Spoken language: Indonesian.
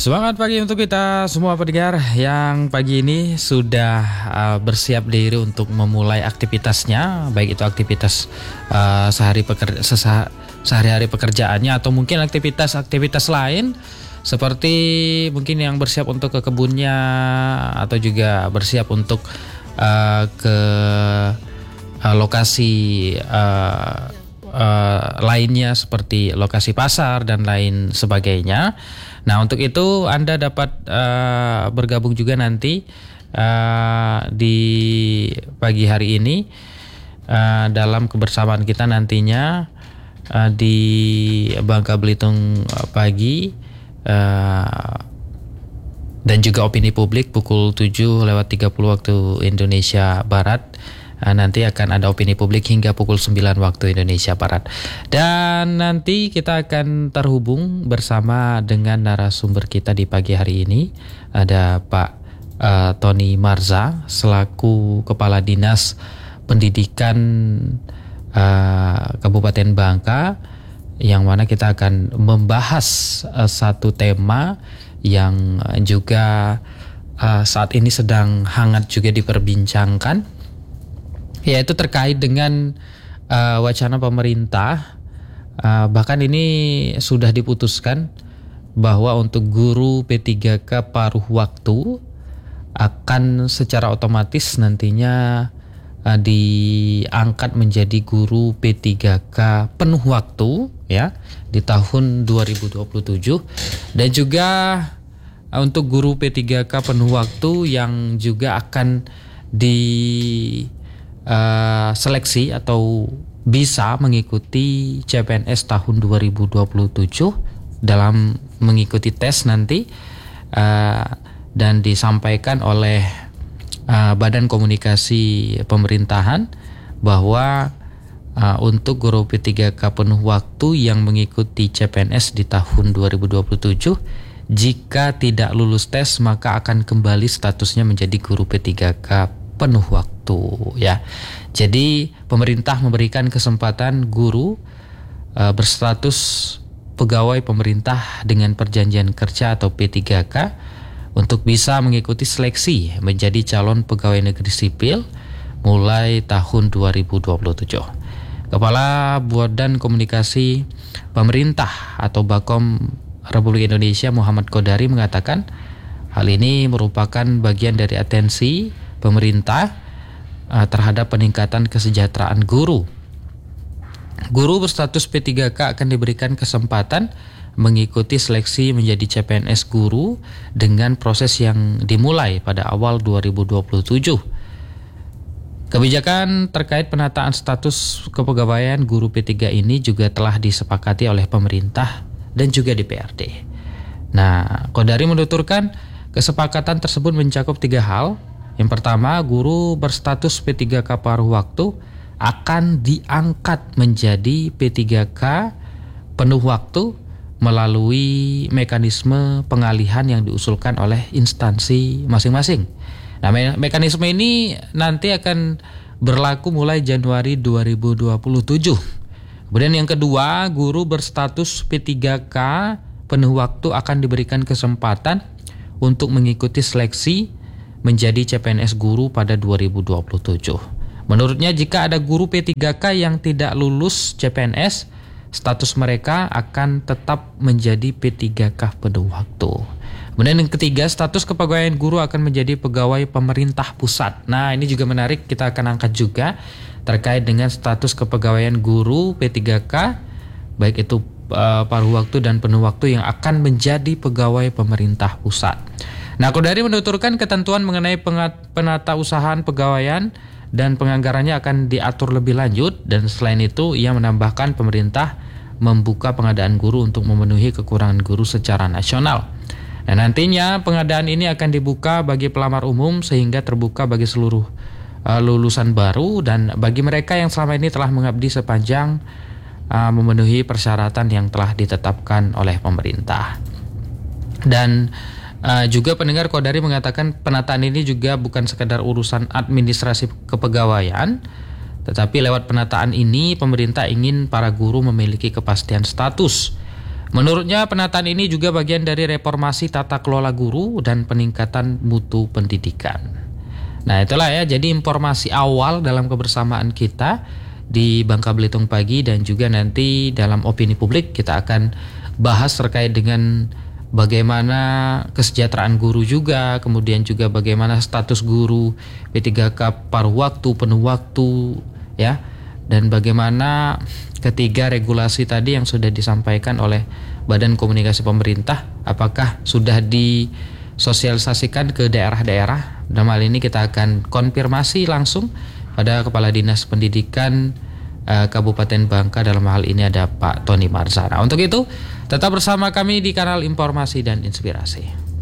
Semangat pagi untuk kita semua pendengar yang pagi ini sudah bersiap diri untuk memulai aktivitasnya, baik itu aktivitas sehari-hari pekerjaannya atau mungkin aktivitas lain seperti mungkin yang bersiap untuk ke kebunnya atau juga bersiap untuk ke lokasi lainnya seperti lokasi pasar dan lain sebagainya. Nah, untuk itu Anda dapat bergabung juga nanti di pagi hari ini dalam kebersamaan kita nantinya di Bangka Belitung pagi dan juga opini publik pukul 7:30 waktu Indonesia Barat. Nanti akan ada opini publik hingga pukul 9 waktu Indonesia Barat. Dan nanti kita akan terhubung bersama dengan narasumber kita di pagi hari ini. Ada Pak Tony Marza selaku Kepala Dinas Pendidikan Kabupaten Bangka, yang mana kita akan membahas satu tema yang juga saat ini sedang hangat juga diperbincangkan, yaitu terkait dengan wacana pemerintah. Bahkan ini sudah diputuskan bahwa untuk guru P3K paruh waktu akan secara otomatis nantinya diangkat menjadi guru P3K penuh waktu ya di tahun 2027, dan juga untuk guru P3K penuh waktu yang juga akan seleksi atau bisa mengikuti CPNS tahun 2027 dalam mengikuti tes nanti, dan disampaikan oleh Badan Komunikasi Pemerintahan bahwa untuk guru P3K penuh waktu yang mengikuti CPNS di tahun 2027 jika tidak lulus tes maka akan kembali statusnya menjadi guru P3K penuh waktu ya. Jadi pemerintah memberikan kesempatan guru berstatus pegawai pemerintah dengan perjanjian kerja atau P3K untuk bisa mengikuti seleksi menjadi calon pegawai negeri sipil mulai tahun 2027. Kepala Badan Komunikasi Pemerintah atau Bakom Republik Indonesia Muhammad Kodari mengatakan hal ini merupakan bagian dari atensi pemerintah terhadap peningkatan kesejahteraan guru. Guru berstatus P3K akan diberikan kesempatan mengikuti seleksi menjadi CPNS guru dengan proses yang dimulai pada awal 2027. Kebijakan terkait penataan status kepegawaian guru P3 ini juga telah disepakati oleh pemerintah dan juga DPRD. Nah, Kodari menuturkan kesepakatan tersebut mencakup 3 hal. Yang pertama, guru berstatus P3K paruh waktu akan diangkat menjadi P3K penuh waktu melalui mekanisme pengalihan yang diusulkan oleh instansi masing-masing. Nah, mekanisme ini nanti akan berlaku mulai Januari 2027. Kemudian yang kedua, guru berstatus P3K penuh waktu akan diberikan kesempatan untuk mengikuti seleksi menjadi CPNS guru pada 2027. Menurutnya jika ada guru P3K yang tidak lulus CPNS, status mereka akan tetap menjadi P3K penuh waktu. Kemudian yang ketiga, status kepegawaian guru akan menjadi pegawai pemerintah pusat. Nah, ini juga menarik, kita akan angkat juga terkait dengan status kepegawaian guru P3K, baik itu paruh waktu dan penuh waktu yang akan menjadi pegawai pemerintah pusat. Nah, Kodari menuturkan ketentuan mengenai penata usahaan pegawaian dan penganggarannya akan diatur lebih lanjut, dan selain itu ia menambahkan pemerintah membuka pengadaan guru untuk memenuhi kekurangan guru secara nasional. Dan nantinya pengadaan ini akan dibuka bagi pelamar umum sehingga terbuka bagi seluruh lulusan baru dan bagi mereka yang selama ini telah mengabdi sepanjang memenuhi persyaratan yang telah ditetapkan oleh pemerintah. Dan juga pendengar, Kodari mengatakan penataan ini juga bukan sekedar urusan administrasi kepegawaian, tetapi lewat penataan ini pemerintah ingin para guru memiliki kepastian status Menurutnya penataan ini juga bagian dari reformasi tata kelola guru dan peningkatan mutu pendidikan. Nah itulah ya, jadi informasi awal dalam kebersamaan kita di Bangka Belitung Pagi, dan juga nanti dalam opini publik kita akan bahas terkait dengan bagaimana kesejahteraan guru juga, kemudian juga bagaimana status guru P3K paruh waktu, penuh waktu ya, dan bagaimana ketiga regulasi tadi yang sudah disampaikan oleh Badan Komunikasi Pemerintah apakah sudah disosialisasikan ke daerah-daerah. Dalam hal ini kita akan konfirmasi langsung pada Kepala Dinas Pendidikan Kabupaten Bangka, dalam hal ini ada Pak Tony Marzana. Untuk itu tetap bersama kami di kanal Informasi dan Inspirasi.